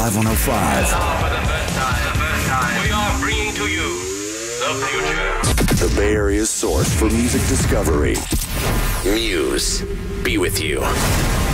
Live 105. Now for the first time, we are bringing to you the future. The Bay Area's source for music discovery. Muse. Be with you.